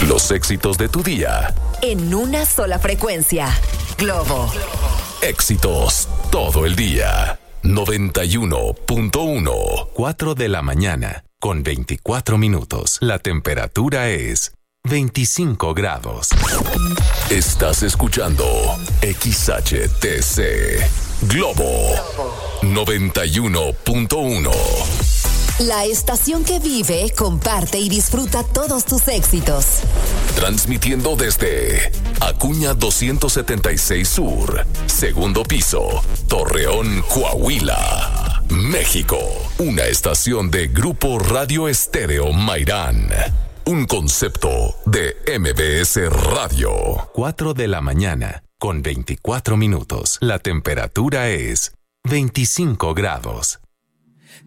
Los éxitos de tu día. En una sola frecuencia. Globo. Éxitos todo el día. 91.1. 4 de la mañana, con 24 minutos. La temperatura es 25 grados. Estás escuchando XHTC. Globo 91.1. La estación que vive, comparte y disfruta todos tus éxitos. Transmitiendo desde Acuña 276 Sur, segundo piso, Torreón, Coahuila, México. Una estación de Grupo Radio Estéreo Mairán. Un concepto de MBS Radio. 4 de la mañana, con 24 minutos. La temperatura es 25 grados.